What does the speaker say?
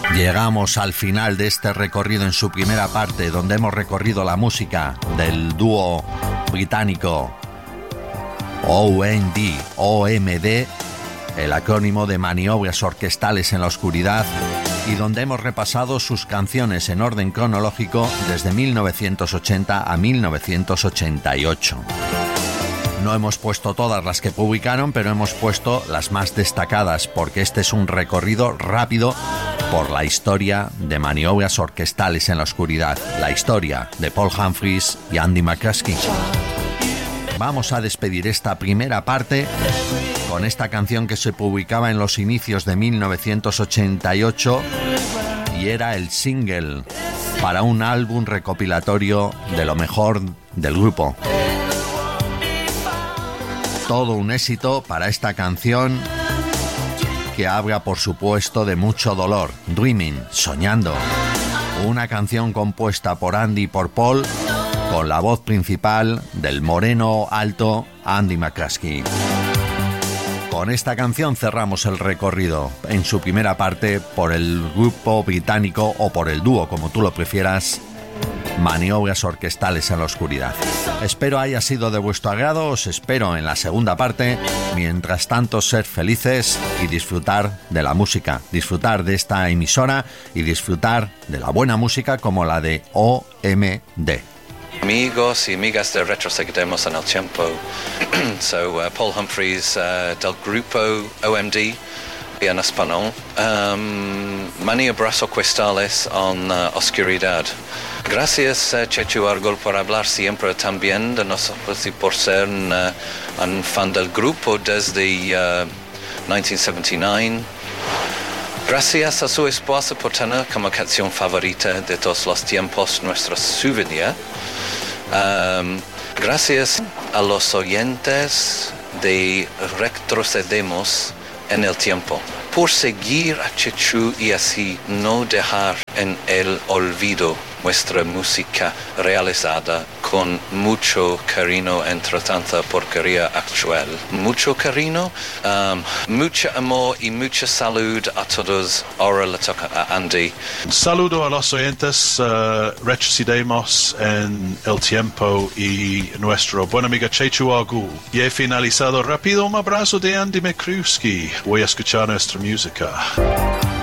Llegamos al final de este recorrido en su primera parte, donde hemos recorrido la música del dúo británico OMD, el acrónimo de Maniobras Orquestales en la Oscuridad, y donde hemos repasado sus canciones en orden cronológico desde 1980 a 1988. No hemos puesto todas las que publicaron, pero hemos puesto las más destacadas, porque este es un recorrido rápido por la historia de Maniobras Orquestales en la Oscuridad, la historia de Paul Humphries y Andy McCluskey. Vamos a despedir esta primera parte con esta canción que se publicaba en los inicios de 1988 y era el single para un álbum recopilatorio de lo mejor del grupo. Todo un éxito para esta canción que habla, por supuesto, de mucho dolor. Dreaming, soñando. Una canción compuesta por Andy y por Paul, con la voz principal del moreno alto Andy McCluskey. Con esta canción cerramos el recorrido en su primera parte por el grupo británico, o por el dúo, como tú lo prefieras, Maniobras Orquestales en la Oscuridad. Espero haya sido de vuestro agrado, os espero en la segunda parte. Mientras tanto, ser felices y disfrutar de la música, disfrutar de esta emisora y disfrutar de la buena música como la de OMD. Amigos y amigas de Retroseguiremos en el Tiempo. Paul Humphries del grupo OMD en español. Maniobras Orquestales en Oscuridad. Gracias, Chechu Argol, por hablar siempre también de nosotros y por ser un fan del grupo desde 1979. Gracias a su esposa por tener como canción favorita de todos los tiempos nuestro souvenir. Gracias a los oyentes de Retrocedemos en el Tiempo por seguir a Chechu y así no dejar en el olvido nuestra música realizada con mucho cariño entre tanta porquería actual. Mucho cariño, mucho amor y mucha salud a todos. Ahora le toca a Andy. Saludo a los oyentes, retrocedemos en el tiempo y nuestro buen amigo Chechu Agu. Y he finalizado rápido un abrazo de Andy McCluskey. Voy a escuchar nuestra música.